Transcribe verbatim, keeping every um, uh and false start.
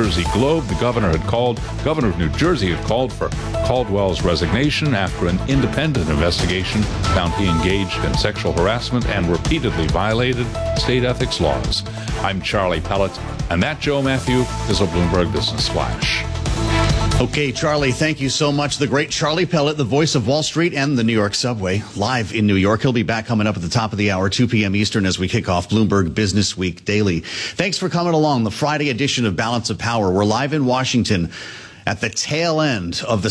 Jersey Globe. The governor had called, governor of New Jersey had called for Caldwell's resignation after an independent investigation found he engaged in sexual harassment and repeatedly violated state ethics laws. I'm Charlie Pellet, and that, Joe Matthew, is a Bloomberg Business Flash. Okay, Charlie, thank you so much. The great Charlie Pellet, the voice of Wall Street and the New York subway, live in New York. He'll be back coming up at the top of the hour, two p.m. Eastern, as we kick off Bloomberg Business Week Daily. Thanks for coming along. The Friday edition of Balance of Power. We're live in Washington at the tail end of the